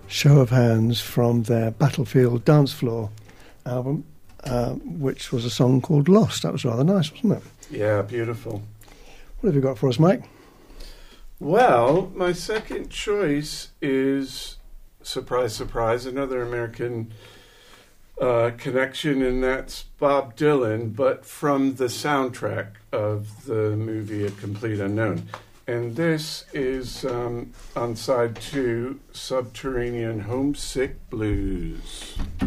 Show of Hands from their Battlefield Dance Floor album, which was a song called Lost. That was rather nice, wasn't it? Yeah, beautiful. What have you got for us, Mike? Well, my second choice is, surprise, surprise, another American connection, and that's Bob Dylan, but from the soundtrack of the movie A Complete Unknown. And this is on side 2, Subterranean Homesick Blues.